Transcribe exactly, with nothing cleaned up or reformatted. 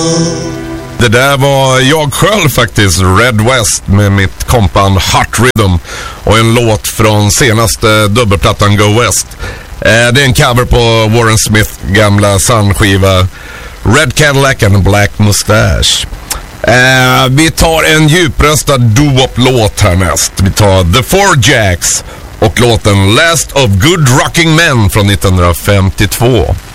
Det där var jag själv faktiskt, Red West med mitt kompband Heart Rhythm och en låt från senaste dubbelplattan Go West. Eh, det är en cover på Warren Smith gamla Sun-skiva Red Cadillac and Black Mustache. Eh, vi tar en djupröstad doo-wop-låt härnäst. Vi tar The Four Jacks och låten Last of Good Rocking Men från nittonhundrafemtiotvå.